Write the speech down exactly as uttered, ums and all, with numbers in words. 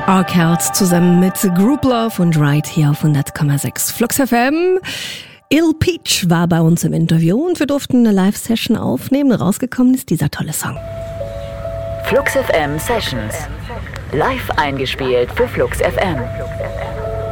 Arcade zusammen mit Group Love und Right hier auf hundert Komma sechs Flux F M. Il Peach war bei uns im Interview und wir durften eine Live-Session aufnehmen. Rausgekommen ist dieser tolle Song. Flux F M Sessions. Live eingespielt für Flux F M.